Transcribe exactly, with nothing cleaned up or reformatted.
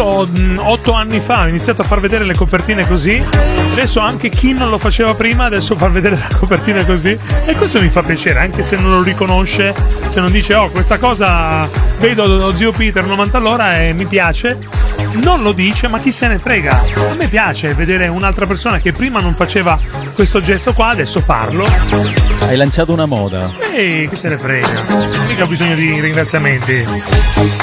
io mh, otto anni fa ho iniziato a far vedere le copertine così, adesso anche chi non lo faceva prima adesso fa vedere la copertina così, e questo mi fa piacere, anche se non lo riconosce, se non dice oh questa cosa vedo lo zio Peter novanta all'ora e mi piace, non lo dice, ma chi se ne frega. A me piace vedere un'altra persona che prima non faceva questo gesto qua adesso farlo. Hai lanciato una moda. Ehi, chi se ne frega, mica ho bisogno di ringraziamenti.